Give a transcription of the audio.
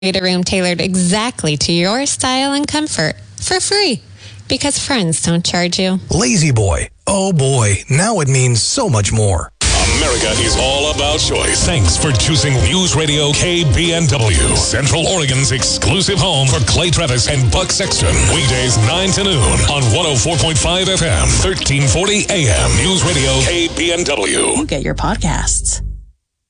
a room tailored exactly to your style and comfort for free. Because friends don't charge you. Lazy Boy. Oh boy, now it means so much more. America is all about choice. Thanks for choosing News Radio KBNW, Central Oregon's exclusive home for Clay Travis and Buck Sexton. Weekdays 9 to noon on 104.5 FM, 1340 AM. News Radio KBNW. You get your podcasts.